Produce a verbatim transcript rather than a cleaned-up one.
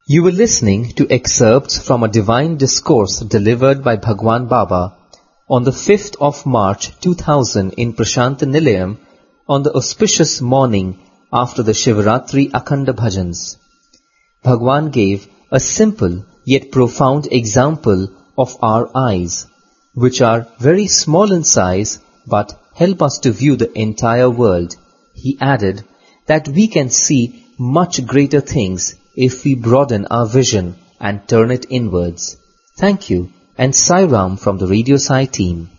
You were listening to excerpts from a divine discourse delivered by Bhagwan Baba on the fifth of March two thousand in Prashant Nilayam on the auspicious morning after the Shivaratri Akhanda Bhajans. Bhagwan gave a simple yet profound example of our eyes, which are very small in size but help us to view the entire world. He added that we can see much greater things if we broaden our vision and turn it inwards. Thank you, and Sai Ram from the Radio Sai team.